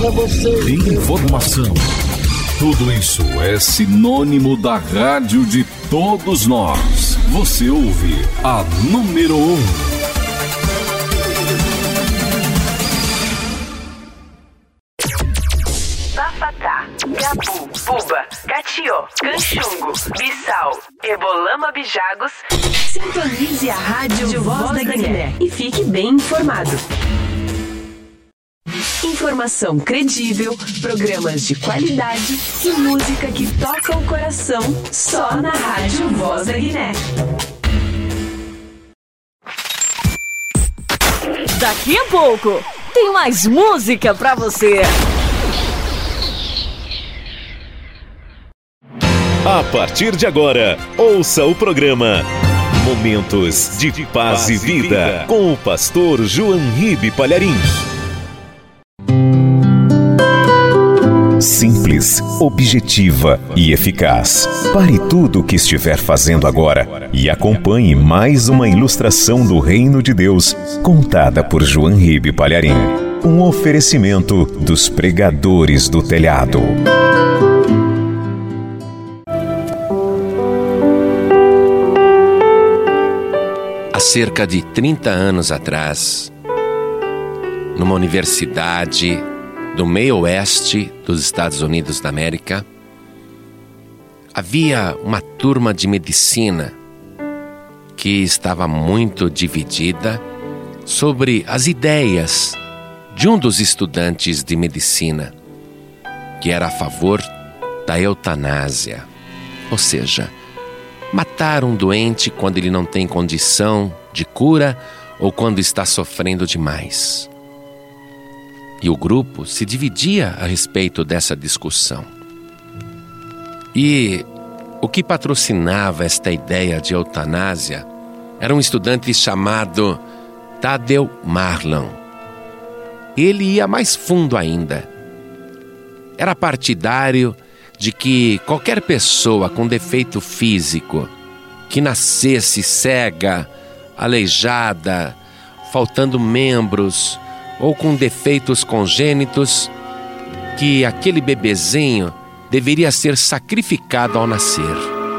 Informação. Tudo isso é sinônimo da rádio de todos nós. Você ouve a número 1. Bafatá, Gabu, Buba, Catió, Canchungo, Bissau, Ebolama Bijagos. Sintonize a rádio Voz da Guiné e fique bem informado. Informação credível, programas de qualidade e música que toca o coração só na rádio Voz da Guiné. Daqui a pouco tem mais música pra você. A partir de agora, ouça o programa Momentos de Paz e Vida com o pastor João Ribe Palharim. Simples, objetiva e eficaz. Pare tudo o que estiver fazendo agora e acompanhe mais uma ilustração do Reino de Deus, contada por João Ribe Palharim. Um oferecimento dos pregadores do telhado. Há cerca de 30 anos atrás, numa universidade do meio oeste dos Estados Unidos da América, havia uma turma de medicina que estava muito dividida sobre as ideias de um dos estudantes de medicina, que era a favor da eutanásia, ou seja, matar um doente quando ele não tem condição de cura ou quando está sofrendo demais. E o grupo se dividia a respeito dessa discussão. E o que patrocinava esta ideia de eutanásia era um estudante chamado Tadeu Marlon. Ele ia mais fundo ainda. Era partidário de que qualquer pessoa com defeito físico, que nascesse cega, aleijada, faltando membros ou com defeitos congênitos, que aquele bebezinho deveria ser sacrificado ao nascer.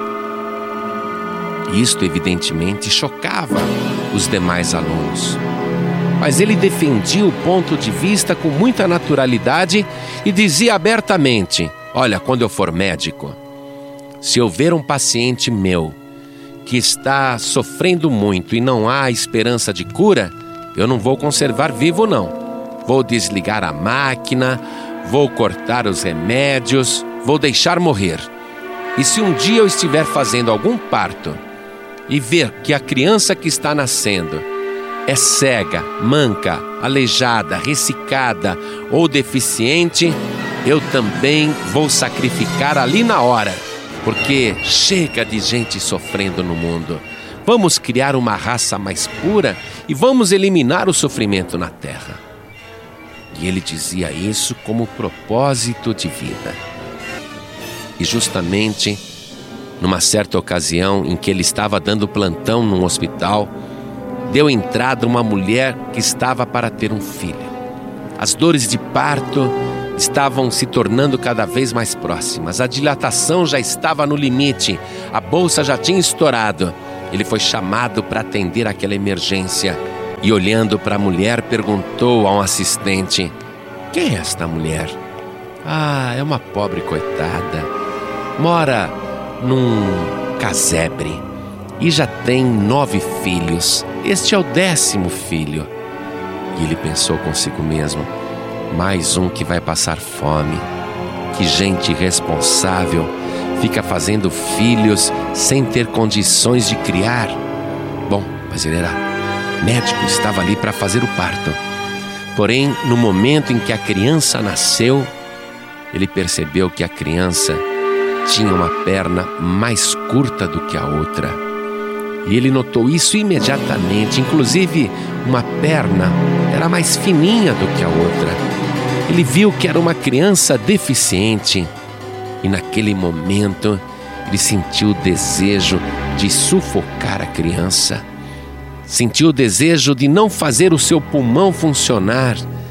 Isto evidentemente chocava os demais alunos. Mas ele defendia o ponto de vista com muita naturalidade e dizia abertamente: olha, quando eu for médico, se eu ver um paciente meu que está sofrendo muito e não há esperança de cura, eu não vou conservar vivo, não. Vou desligar a máquina, vou cortar os remédios, vou deixar morrer. E se um dia eu estiver fazendo algum parto e ver que a criança que está nascendo é cega, manca, aleijada, ressecada ou deficiente, eu também vou sacrificar ali na hora, porque chega de gente sofrendo no mundo. Vamos criar uma raça mais pura e vamos eliminar o sofrimento na terra. E ele dizia isso como propósito de vida. E justamente numa certa ocasião em que ele estava dando plantão num hospital, deu entrada uma mulher que estava para ter um filho. As dores de parto estavam se tornando cada vez mais próximas. A dilatação já estava no limite. A bolsa já tinha estourado. Ele foi chamado para atender aquela emergência e, olhando para a mulher, perguntou a um assistente: quem é esta mulher? Ah, é uma pobre coitada. Mora num casebre e já tem 9 filhos. Este é o 10º filho. E ele pensou consigo mesmo: mais um que vai passar fome. Que gente irresponsável fica fazendo filhos sem ter condições de criar. Bom, mas ele era médico, estava ali para fazer o parto. Porém, no momento em que a criança nasceu, ele percebeu que a criança tinha uma perna mais curta do que a outra. E ele notou isso imediatamente. Inclusive, uma perna era mais fininha do que a outra. Ele viu que era uma criança deficiente. E naquele momento, ele sentiu o desejo de sufocar a criança. Sentiu o desejo de não fazer o seu pulmão funcionar.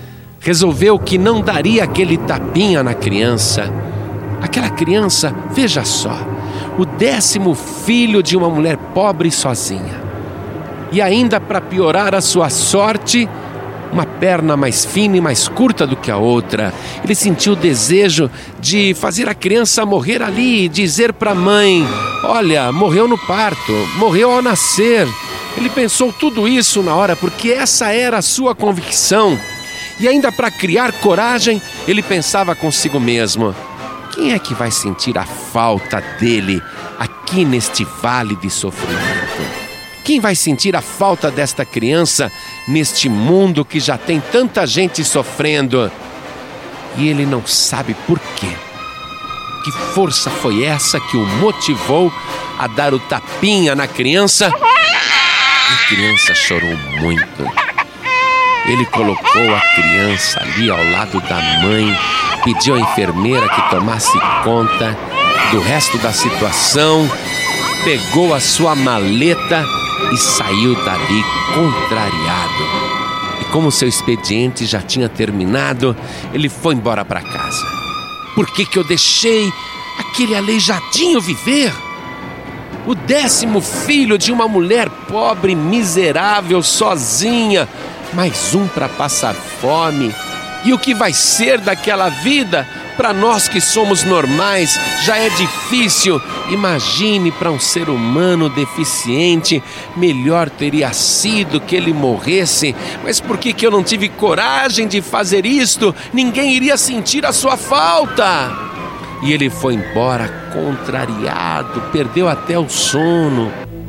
resolveu que não daria aquele tapinha na criança. Aquela criança, veja só, o 10º filho de uma mulher pobre e sozinha. E ainda para piorar a sua sorte, uma perna mais fina e mais curta do que a outra. Ele sentiu o desejo de fazer a criança morrer ali e dizer para a mãe: olha, morreu no parto, morreu ao nascer. Ele pensou tudo isso na hora, porque essa era a sua convicção. E ainda para criar coragem, ele pensava consigo mesmo: quem é que vai sentir a falta dele aqui neste vale de sofrimento? Quem vai sentir a falta desta criança neste mundo que já tem tanta gente sofrendo? E ele não sabe por quê. Que força foi essa que o motivou a dar o tapinha na criança? E a criança chorou muito. Ele colocou a criança ali ao lado da mãe, pediu à enfermeira que tomasse conta do resto da situação, pegou a sua maleta e saiu dali contrariado. E como seu expediente já tinha terminado, ele foi embora para casa. Por que eu deixei aquele aleijadinho viver? O 10º filho de uma mulher pobre, miserável, sozinha, mais um para passar fome. E o que vai ser daquela vida? Para nós que somos normais, já é difícil. Imagine para um ser humano deficiente, melhor teria sido que ele morresse. Mas por que eu não tive coragem de fazer isto? Ninguém iria sentir a sua falta. E ele foi embora contrariado, perdeu até o sono.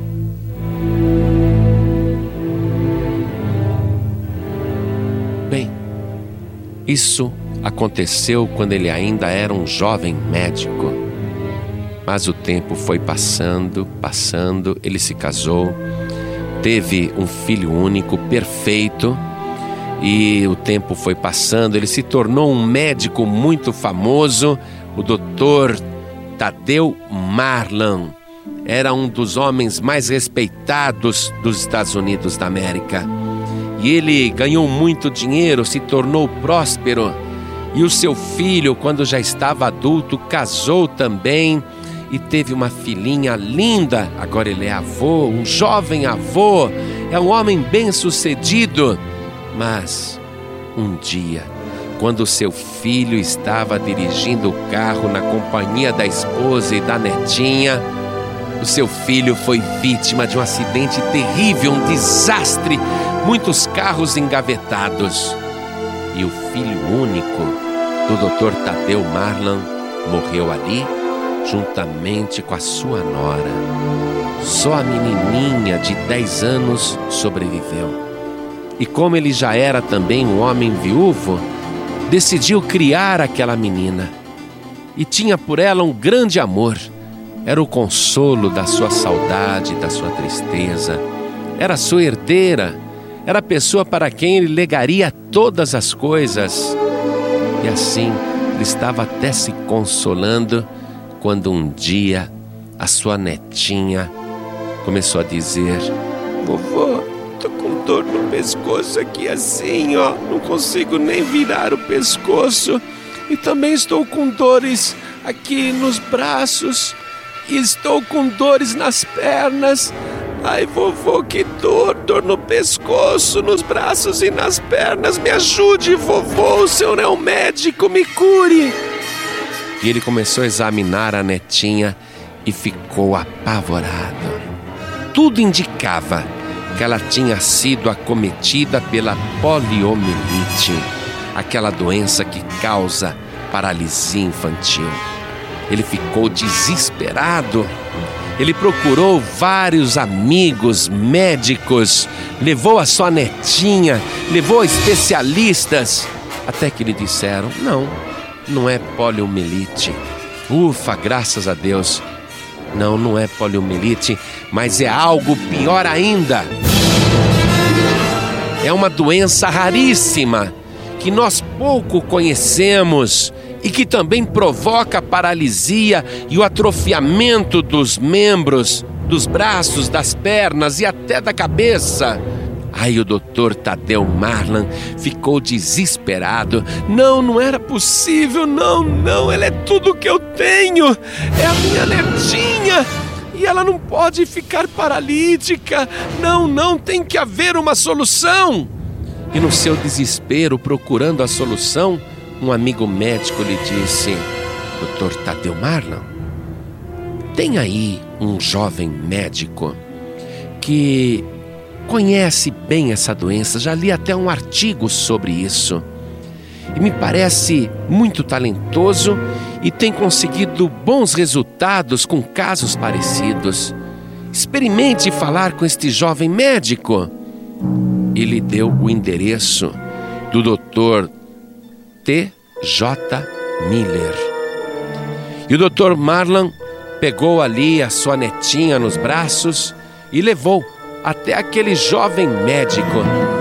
Bem, isso aconteceu quando ele ainda era um jovem médico. Mas o tempo foi passando, ele se casou, teve um filho único, perfeito, e o tempo foi passando, ele se tornou um médico muito famoso, o Dr. Tadeu Marlan. Era um dos homens mais respeitados dos Estados Unidos da América. E ele ganhou muito dinheiro, se tornou próspero. E o seu filho, quando já estava adulto, casou também e teve uma filhinha linda. Agora ele é avô, um jovem avô, é um homem bem-sucedido. Mas um dia, quando seu filho estava dirigindo o carro na companhia da esposa e da netinha, o seu filho foi vítima de um acidente terrível, um desastre, muitos carros engavetados. E o filho único do Dr. Tadeu Marlan morreu ali, juntamente com a sua nora. Só a menininha de 10 anos sobreviveu. E como ele já era também um homem viúvo, decidiu criar aquela menina. E tinha por ela um grande amor. Era o consolo da sua saudade, da sua tristeza. Era sua herdeira. Era a pessoa para quem ele legaria todas as coisas. E assim, ele estava até se consolando quando um dia a sua netinha começou a dizer: vovô, tô com dor no pescoço aqui assim, ó. Não consigo nem virar o pescoço. E também estou com dores aqui nos braços. E estou com dores nas pernas. Ai, vovô, que dor no pescoço, nos braços e nas pernas. Me ajude, vovô, o senhor é um médico, me cure. E ele começou a examinar a netinha e ficou apavorado. Tudo indicava que ela tinha sido acometida pela poliomielite, aquela doença que causa paralisia infantil. Ele ficou desesperado. Ele procurou vários amigos médicos, levou a sua netinha, levou a especialistas, até que lhe disseram: não é poliomielite. Ufa, graças a Deus. Não é poliomielite, mas é algo pior ainda. É uma doença raríssima que nós pouco conhecemos e que também provoca paralisia e o atrofiamento dos membros, dos braços, das pernas e até da cabeça. Aí o doutor Tadeu Marlan ficou desesperado. Não era possível, não, ela é tudo que eu tenho, é a minha netinha, e ela não pode ficar paralítica, não, tem que haver uma solução. E no seu desespero, procurando a solução, um amigo médico lhe disse: doutor Tadeu Marlan, tem aí um jovem médico que conhece bem essa doença, já li até um artigo sobre isso, e me parece muito talentoso e tem conseguido bons resultados com casos parecidos. Experimente falar com este jovem médico. Ele deu o endereço do Dr. T.J. Miller. E o Dr. Marlan pegou ali a sua netinha nos braços e levou até aquele jovem médico.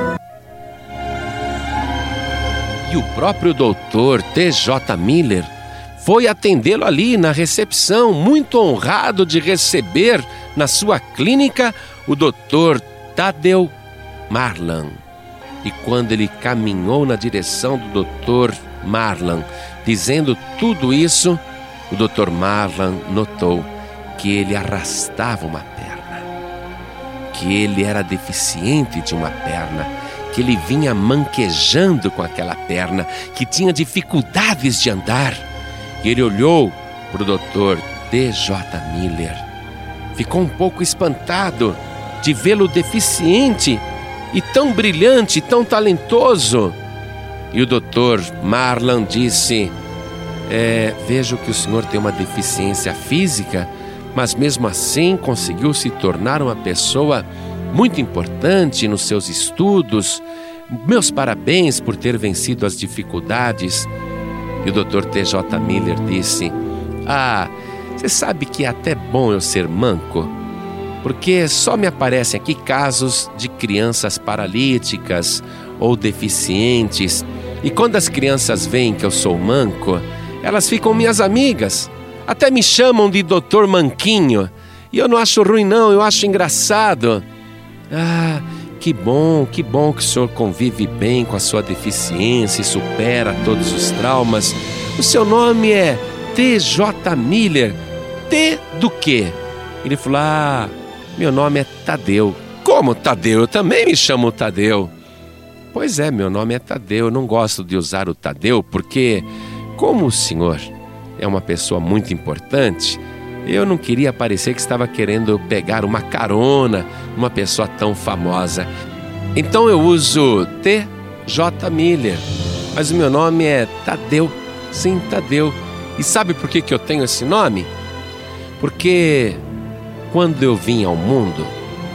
E o próprio Dr. T.J. Miller foi atendê-lo ali na recepção, muito honrado de receber na sua clínica o Dr. Tadeu Marlan. E quando ele caminhou na direção do Dr. Marlan, dizendo tudo isso, o Dr. Marlan notou que ele arrastava uma perna, que ele era deficiente de uma perna, que ele vinha manquejando com aquela perna, que tinha dificuldades de andar. E ele olhou para o Dr. T.J. Miller, ficou um pouco espantado de vê-lo deficiente e tão brilhante, tão talentoso. E o Dr. Marlan disse: vejo que o senhor tem uma deficiência física, mas mesmo assim conseguiu se tornar uma pessoa muito importante nos seus estudos. Meus parabéns por ter vencido as dificuldades. E o Dr. T.J. Miller disse: você sabe que é até bom eu ser manco, porque só me aparecem aqui casos de crianças paralíticas ou deficientes, e quando as crianças veem que eu sou manco, elas ficam minhas amigas, até me chamam de Dr. Manquinho, e eu não acho ruim não, eu acho engraçado. Que bom que o senhor convive bem com a sua deficiência e supera todos os traumas. O seu nome é T.J. Miller. T do quê? Ele falou: meu nome é Tadeu. Como Tadeu? Eu também me chamo Tadeu. Pois é, meu nome é Tadeu. Eu não gosto de usar o Tadeu porque, como o senhor é uma pessoa muito importante, eu não queria parecer que estava querendo pegar uma carona numa pessoa tão famosa. Então eu uso T.J. Miller, mas o meu nome é Tadeu. Sim, Tadeu. E sabe por que eu tenho esse nome? Porque quando eu vim ao mundo,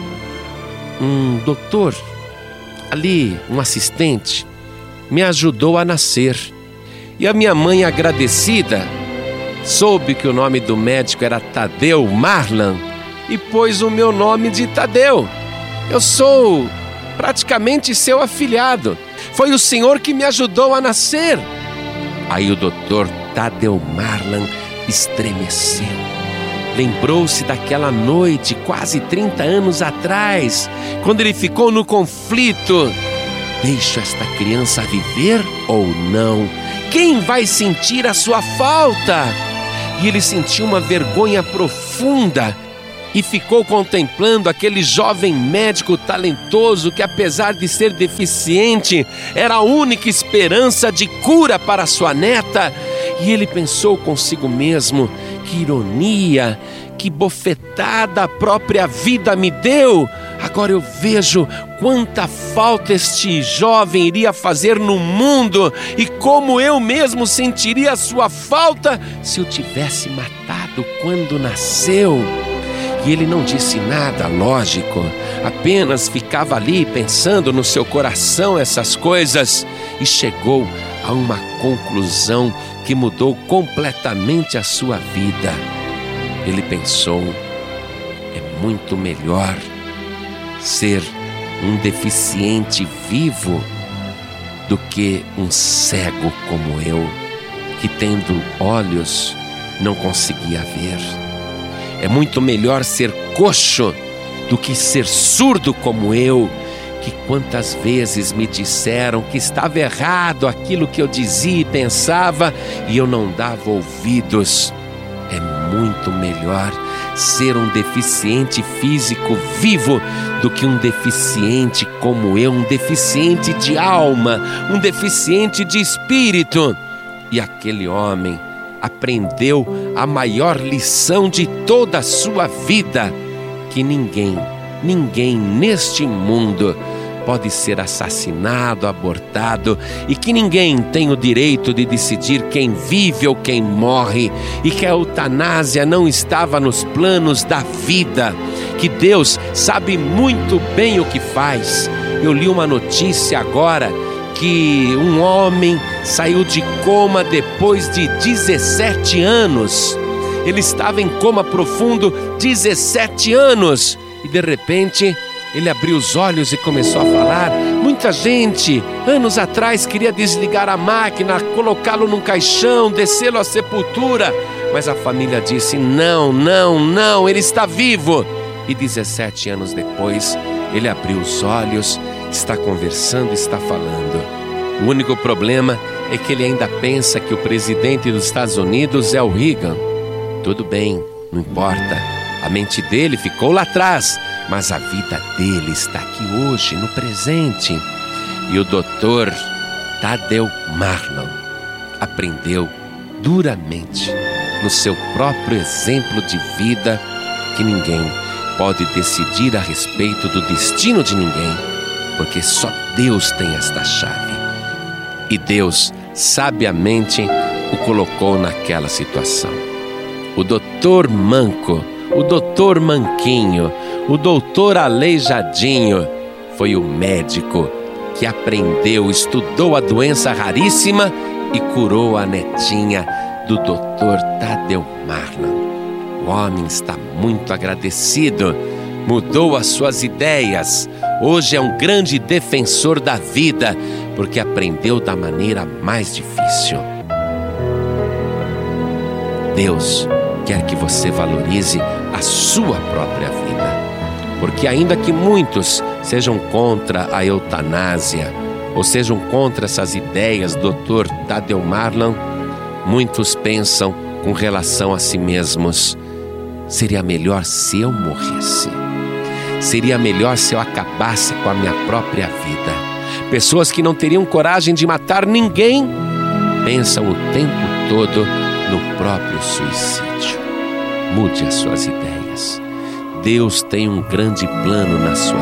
um doutor ali, um assistente, me ajudou a nascer. E a minha mãe, agradecida, soube que o nome do médico era Tadeu Marlan e pôs o meu nome de Tadeu. Eu sou praticamente seu afilhado. Foi o senhor que me ajudou a nascer. Aí o doutor Tadeu Marlan estremeceu. Lembrou-se daquela noite, quase 30 anos atrás, quando ele ficou no conflito: deixo esta criança viver ou não? Quem vai sentir a sua falta? E ele sentiu uma vergonha profunda e ficou contemplando aquele jovem médico talentoso que, apesar de ser deficiente, era a única esperança de cura para sua neta. E ele pensou consigo mesmo: que ironia, que bofetada a própria vida me deu. Agora eu vejo quanta falta este jovem iria fazer no mundo e como eu mesmo sentiria a sua falta se eu tivesse matado quando nasceu. E ele não disse nada, lógico, apenas ficava ali pensando no seu coração essas coisas e chegou a uma conclusão que mudou completamente a sua vida. Ele pensou: é muito melhor ser um deficiente vivo do que um cego como eu, que tendo olhos não conseguia ver. É muito melhor ser coxo do que ser surdo como eu, que que quantas vezes me disseram que estava errado aquilo que eu dizia e pensava e eu não dava ouvidos. É muito melhor ser um deficiente físico vivo do que um deficiente como eu, um deficiente de alma, um deficiente de espírito. E aquele homem aprendeu a maior lição de toda a sua vida, que ninguém neste mundo pode ser assassinado, abortado, e que ninguém tem o direito de decidir quem vive ou quem morre, e que a eutanásia não estava nos planos da vida, que Deus sabe muito bem o que faz. Eu li uma notícia agora que um homem saiu de coma depois de 17 anos. Ele estava em coma profundo 17 anos e de repente ele abriu os olhos e começou a falar. Muita gente, anos atrás, queria desligar a máquina, colocá-lo num caixão, descê-lo à sepultura. Mas a família disse, não, ele está vivo. E 17 anos depois, ele abriu os olhos, está conversando, está falando. O único problema é que ele ainda pensa que o presidente dos Estados Unidos é o Reagan. Tudo bem, não importa. A mente dele ficou lá atrás, mas a vida dele está aqui hoje, no presente. E o Dr. Tadeu Marlon aprendeu duramente, no seu próprio exemplo de vida, que ninguém pode decidir a respeito do destino de ninguém, porque só Deus tem esta chave. E Deus, sabiamente, o colocou naquela situação. O doutor manco, o doutor manquinho, o doutor aleijadinho foi o médico que aprendeu, estudou a doença raríssima e curou a netinha do doutor Tadeu Marlon. O homem está muito agradecido, mudou as suas ideias. Hoje é um grande defensor da vida, porque aprendeu da maneira mais difícil. Deus quer que você valorize a sua própria vida, porque ainda que muitos sejam contra a eutanásia, ou sejam contra essas ideias do Dr. Tadeu Marlon, muitos pensam com relação a si mesmos, seria melhor se eu morresse, seria melhor se eu acabasse com a minha própria vida. Pessoas que não teriam coragem de matar ninguém, pensam o tempo todo no próprio suicídio. Mude as suas ideias. Deus tem um grande plano na sua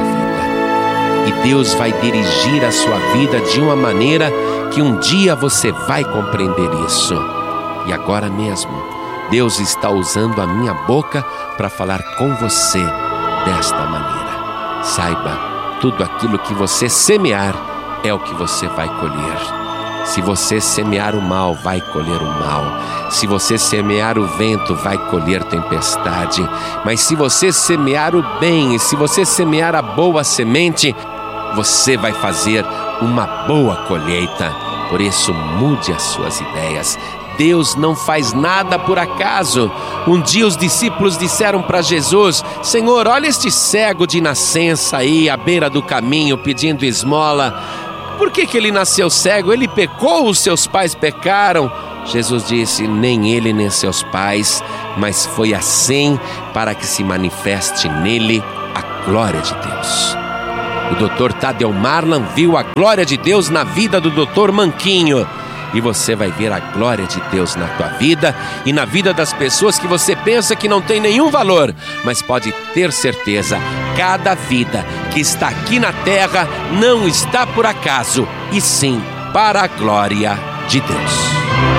vida. E Deus vai dirigir a sua vida de uma maneira que um dia você vai compreender isso. E agora mesmo, Deus está usando a minha boca para falar com você desta maneira. Saiba, tudo aquilo que você semear é o que você vai colher. Se você semear o mal, vai colher o mal. Se você semear o vento, vai colher tempestade. Mas se você semear o bem e se você semear a boa semente, você vai fazer uma boa colheita. Por isso, mude as suas ideias. Deus não faz nada por acaso. Um dia os discípulos disseram para Jesus: Senhor, olha este cego de nascença aí à beira do caminho pedindo esmola. Por que ele nasceu cego? Ele pecou, os seus pais pecaram? Jesus disse: nem ele nem seus pais, mas foi assim para que se manifeste nele a glória de Deus. O Dr. Tadeu Marlon viu a glória de Deus na vida do Dr. Manquinho. E você vai ver a glória de Deus na tua vida e na vida das pessoas que você pensa que não tem nenhum valor. Mas pode ter certeza, cada vida que está aqui na terra não está por acaso, e sim para a glória de Deus.